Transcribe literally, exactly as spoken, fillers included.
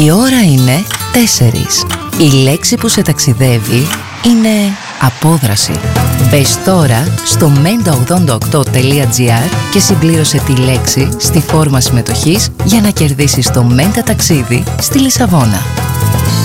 Η ώρα είναι τέσσερις. Η λέξη που σε ταξιδεύει είναι απόδραση. Μπες τώρα στο μέντα ογδόντα οκτώ τελεία τζι άρ και συμπλήρωσε τη λέξη στη φόρμα συμμετοχής για να κερδίσεις το Μέντα ταξίδι στη Λισαβόνα.